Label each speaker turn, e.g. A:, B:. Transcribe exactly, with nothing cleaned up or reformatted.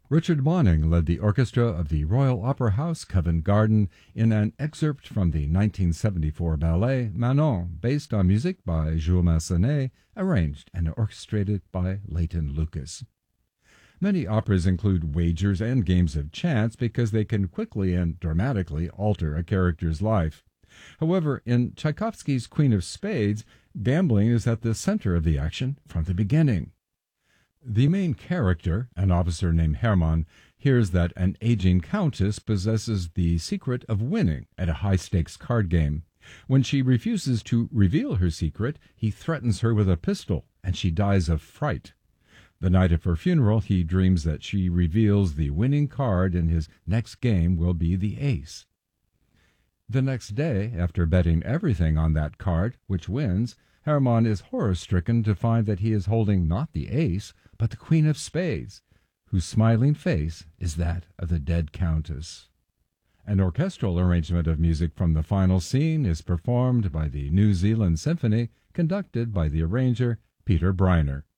A: Richard Bonynge led the orchestra of the Royal Opera House, Covent Garden, in an excerpt from the nineteen seventy-four ballet Manon, based on music by Jules Massenet, arranged and orchestrated by Leighton Lucas. Many operas include wagers and games of chance because they can quickly and dramatically alter a character's life. However, in Tchaikovsky's Queen of Spades, gambling is at the center of the action from the beginning. The main character, an officer named Hermann, hears that an aging countess possesses the secret of winning at a high-stakes card game. When she refuses to reveal her secret, he threatens her with a pistol, and she dies of fright. The night of her funeral, he dreams that she reveals the winning card and his next game will be the ace. The next day, after betting everything on that card, which wins, Hermann is horror-stricken to find that he is holding not the ace, but the Queen of Spades, whose smiling face is that of the dead countess. An orchestral arrangement of music from the final scene is performed by the New Zealand Symphony, conducted by the arranger Peter Briner.